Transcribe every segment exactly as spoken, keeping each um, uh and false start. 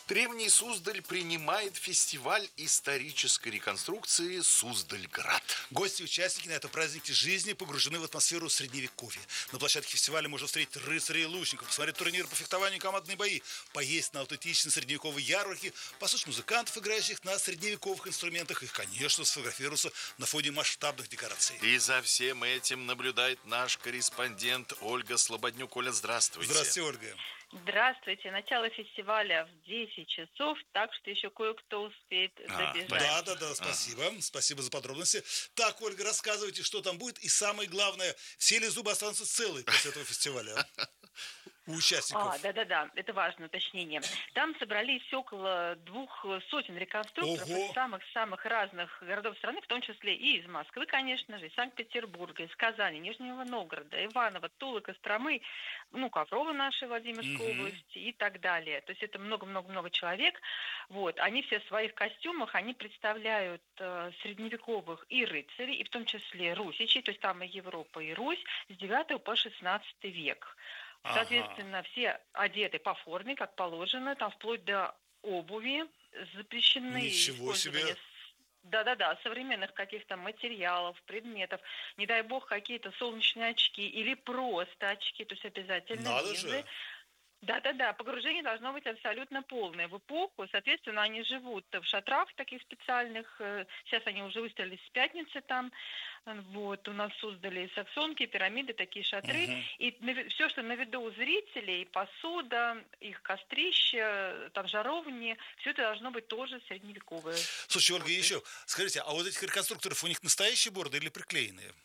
Древний Суздаль принимает фестиваль исторической реконструкции «Суздальград». Гости и участники на этом празднике жизни погружены в атмосферу средневековья. На площадке фестиваля можно встретить рыцарей и лучников, посмотреть турниры по фехтованию и командные бои, поесть на аутентичной средневековой ярмарке, послушать музыкантов, играющих на средневековых инструментах, и, конечно, сфотографироваться на фоне масштабных декораций. И за всем этим наблюдает наш корреспондент Ольга Слободнюк. Оля, здравствуйте. Здравствуйте, Ольга. Здравствуйте. Начало фестиваля в десять часов, так что еще кое-кто успеет забежать. Да, да, да, спасибо. А. Спасибо за подробности. Так, Ольга, рассказывайте, что там будет. И самое главное, все ли зубы останутся целы после этого фестиваля? У участников. А, да-да-да, это важное уточнение. Там собрались около двух сотен реконструкторов Ого. из самых-самых разных городов страны, в том числе и из Москвы, конечно же, из Санкт-Петербурга, из Казани, Нижнего Новгорода, Иваново, Тулы, Костромы, ну, Коврова нашей Владимирской Мгм. области и так далее. То есть это много-много-много человек. Вот. Они все в своих костюмах, они представляют э, средневековых и рыцарей, и в том числе русичей, то есть там и Европа, и Русь, с девятого по шестнадцатый век. Соответственно, ага. все одеты по форме, как положено, там вплоть до обуви, запрещены Ничего использование себе. да-да-да, современных каких-то материалов, предметов, не дай бог какие-то солнечные очки или просто очки, то есть обязательно Надо линзы. же. Да-да-да, погружение должно быть абсолютно полное в эпоху. Соответственно, они живут в шатрах таких специальных. Сейчас они уже выставились с пятницы там. Вот, у нас создали саксонки, пирамиды, такие шатры. Угу. И все, что на виду у зрителей, посуда, их кострища, там жаровни, все это должно быть тоже средневековое. Слушай, Ольга, вот. еще, скажите, а вот этих реконструкторов, у них настоящие бороды или приклеенные?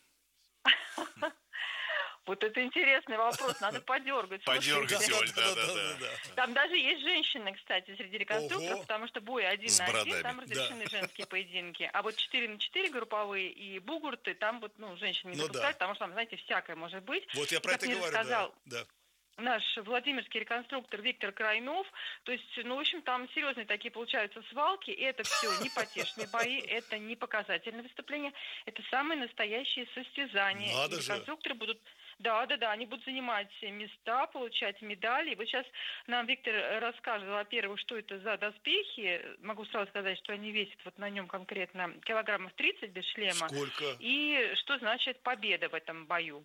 Вот это интересный вопрос, надо подергать. Подергать, Оль, да-да-да. Там даже есть женщины, кстати, среди реконструкторов, Ого. Потому что бой один С на бородами. один, там разрешены да. женские поединки. А вот четыре на четыре групповые и бугурты, там вот, ну, женщин не ну, допускают, да. потому что там, знаете, всякое может быть. Вот я про и, это говорю, сказал, да. Наш владимирский реконструктор Виктор Крайнов, то есть, ну, в общем, там серьезные такие получаются свалки, и это все не потешные бои, это не показательные выступления, это самые настоящие состязания. Надо и же. реконструкторы будут... Да, да, да, они будут занимать места, получать медали. Вот сейчас нам Виктор расскажет, во-первых, что это за доспехи. Могу сразу сказать, что они весят вот на нем конкретно килограммов тридцать без шлема. Сколько? И что значит победа в этом бою.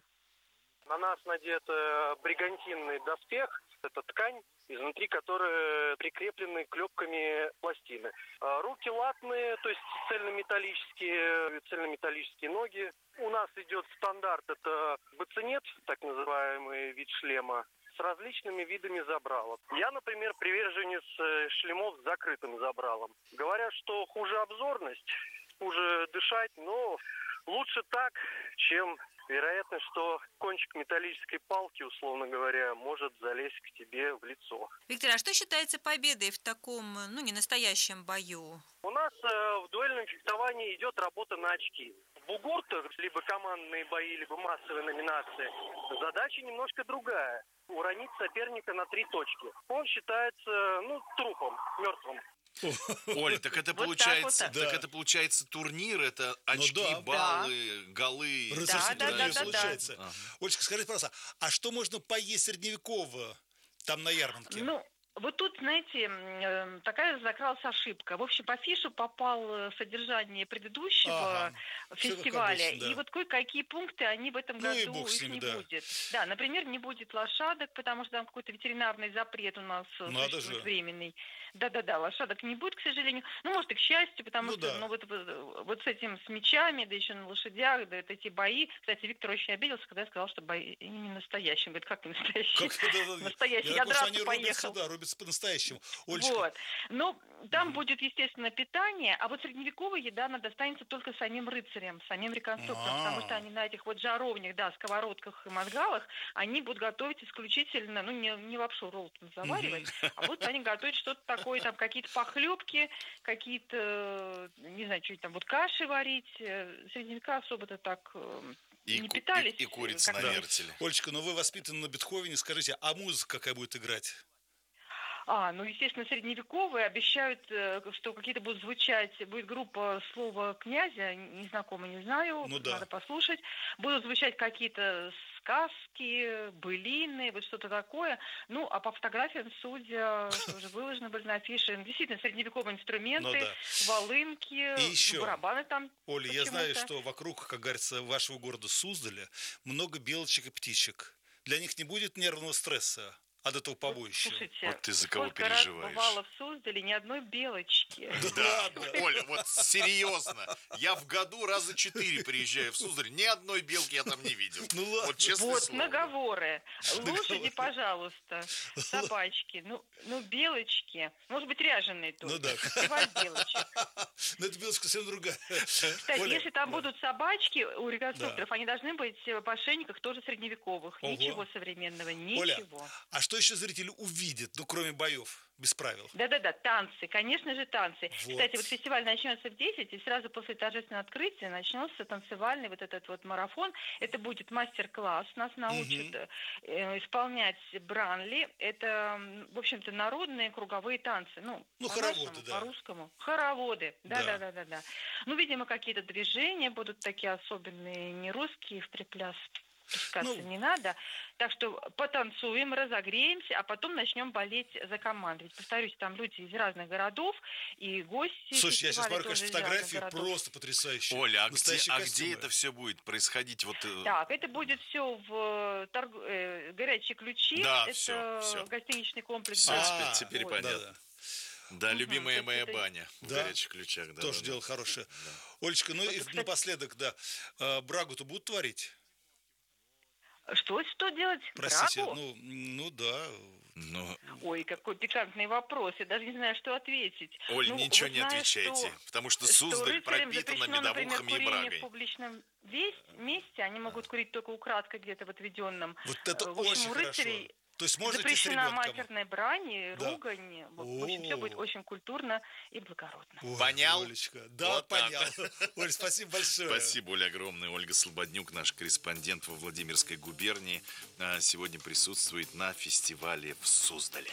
На нас надет бригантинный доспех. Это ткань, изнутри которой прикреплены клепками пластины. Руки латные, то есть цельнометаллические, цельнометаллические ноги. У нас идет стандарт, это бацинет, так называемый вид шлема, с различными видами забралов. Я, например, приверженец шлемов с закрытым забралом. Говорят, что хуже обзорность, хуже дышать, но лучше так, чем... Вероятно, что кончик металлической палки, условно говоря, может залезть к тебе в лицо. Виктор, а что считается победой в таком, ну, не настоящем бою? У нас э, в дуэльном фехтовании идет работа на очки. В бугуртах, либо командные бои, либо массовые номинации, задача немножко другая. Уронить соперника на три точки. Он считается, ну, трупом, мертвым. Оль, так это вот получается, так, вот так, да. это получается турнир, это очки, ну, да. баллы, да. голы. Да, да, да, да, получается. да. Ага. Олечка, скажите, пожалуйста, а что можно поесть средневекового там на ярмарке? Ну, вот тут, знаете, такая закралась ошибка. В общем, по фишу попал содержание предыдущего ага. фестиваля, обычно, да. и вот кое-какие пункты, они в этом ну, году их ними, не да. будет. Да, например, не будет лошадок, потому что там какой-то ветеринарный запрет у нас Надо же. временный. Да-да-да, лошадок не будет, к сожалению. Ну, может, и к счастью, потому ну, что да. ну, вот, вот с этим, с мечами, да еще на лошадях, да, это эти бои. Кстати, Виктор очень обиделся, когда я сказала, что бои не настоящие. Он говорит, как не настоящие? Как это? Настоящие. Я, Я драться драться поехал. Да, рубятся по-настоящему. Олечка. Вот. Ну, там угу. будет, естественно, питание, а вот средневековая еда, она достанется только самим рыцарям, самим реконструкторам, А-а-а. потому что они на этих вот жаровнях, да, сковородках и мангалах, они будут готовить исключительно, ну, не, не лапшу Ролтон заваривать, угу. а вот они готовят что-то такое, там, какие-то похлебки, какие-то, не знаю, что там, вот каши варить. Средневека особо-то так... И, не питались. И, и курица на вертеле. Олечка, ну вы воспитаны на Бетховене, скажите, а музыка какая будет играть? А, ну, естественно, средневековые обещают, э, что какие-то будут звучать, будет группа слова князя, незнакомый, не знаю, Ну да. надо послушать. Будут звучать какие-то сказки, былины, вот что-то такое. Ну, а по фотографиям, судя, что уже выложены были на афише, действительно, средневековые инструменты, Ну да. волынки, И еще, барабаны там. Оля, я знаю, почему-то. что вокруг, как говорится, вашего города Суздаля много белочек и птичек. Для них не будет нервного стресса от этого побоища? Слушайте, Вот ты за кого сколько раз переживаешь? бывало в Суздале, ни одной белочки. Да, Оля, вот серьезно. Я в году раза четыре приезжаю в Суздаль, ни одной белки я там не видел. Ну ладно. Вот честное Вот, слово. наговоры. Лошади, пожалуйста, собачки, ну, ну, белочки. Может быть, ряженые тоже. Ну да. Фестиваль белочек. Но это белочка совсем другая. Кстати, Оля, если там да. будут собачки у реконструкторов, они должны быть в ошейниках тоже средневековых. Ого. Ничего современного, Оля, ничего. а что еще зритель увидит, ну, кроме боев, без правил? Да-да-да, танцы, конечно же, танцы. Вот. Кстати, вот фестиваль начнется в десять, и сразу после торжественного открытия начнется танцевальный вот этот вот марафон. Это будет мастер-класс, нас научат э, исполнять бранли. Это, м, в общем-то, народные круговые танцы. Ну, Ну, по-нашему, хороводы, да. по-русскому. Хороводы, Да. да-да-да-да. Ну, видимо, какие-то движения будут такие особенные, не русские, в припляс пускаться Ну, не надо. Так что потанцуем, разогреемся, а потом начнем болеть за команду. Ведь, повторюсь, там люди из разных городов, и гости Слушай, я сейчас фестиваля смотрю, тоже конечно, из разных фотографии городов. просто потрясающие. Оля, а где, Настоящие а где костюмы. это все будет происходить? Вот, э, Так, это будет все в торг... э, «Горячие ключи». Да, это всё, всё. гостиничный комплекс. Всё, «Горячие теперь- теперь ключи». понятно. Да-да. Да, Мгм, любимая то есть моя это- баня в Да? горячих ключах. Да, Тоже да, дело да. хорошее. Олечка, ну и кстати- напоследок, да, э, брагу-то будут творить? Что, что делать? Простите, Брагу? ну, ну да. Ну, Ой, какой пикантный вопрос. Я даже не знаю, что ответить. Оль, Ну, ничего вот не знаю, отвечайте, что- потому что что Суздаль рыцарям пропитана запрещено, например, медовухами и курение брагой. в публичном вес- месте. Они могут курить только украдкой где-то в отведенном. Вот это Э, в общем, очень у хорошо. рыцарей То есть можно идти с запрещена ребенком? матерная брань, и Да. ругань. В общем, все будет О. очень культурно и благородно. Ой, Понял? Олечка. Да, Вот так. понял. Оль, спасибо большое. Спасибо, Оля, огромное. Ольга Слободнюк, наш корреспондент во Владимирской губернии, а, сегодня присутствует на фестивале в Суздале.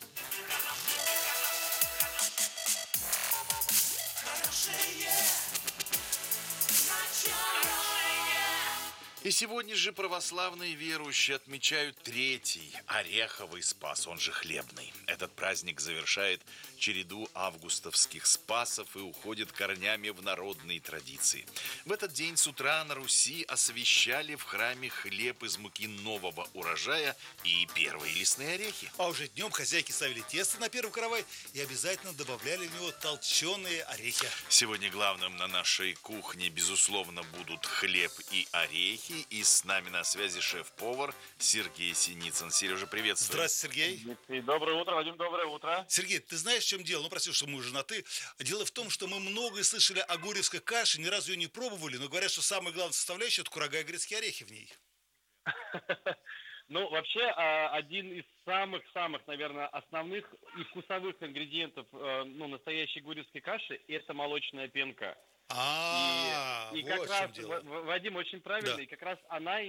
И сегодня же православные верующие отмечают третий Ореховый Спас, он же Хлебный. Этот праздник завершает череду августовских спасов и уходит корнями в народные традиции. В этот день с утра на Руси освящали в храме хлеб из муки нового урожая и первые лесные орехи. А уже днем хозяйки ставили тесто на первый каравай и обязательно добавляли в него толченые орехи. Сегодня главным на нашей кухне, безусловно, будут хлеб и орехи. И с нами на связи шеф-повар Сергей Синицын. Сережа, приветствую. Здравствуйте, Сергей. Дмитрий, доброе утро, Вадим, доброе утро. Сергей, ты знаешь, в чем дело? Ну, прости, что мы уже на «ты». Дело в том, что мы многое слышали о гурьевской каше, ни разу ее не пробовали, но говорят, что самая главная составляющая – это курага и грецкие орехи в ней. Ну, вообще, а, один из самых-самых, наверное, основных и вкусовых ингредиентов э, ну, настоящей гурьевской каши – это молочная пенка. А, И вот как в чем раз, дело. В- Вадим очень правильно, Да. и как раз она